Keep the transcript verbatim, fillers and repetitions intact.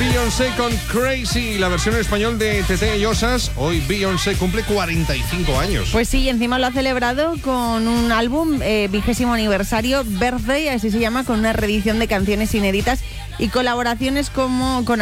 Beyoncé con Crazy, la versión en español de Tete y Osas. Hoy Beyoncé cumple cuarenta y cinco años. Pues sí, encima lo ha celebrado con un álbum, eh, vigésimo aniversario, Birthday, así se llama, con una reedición de canciones inéditas y colaboraciones como con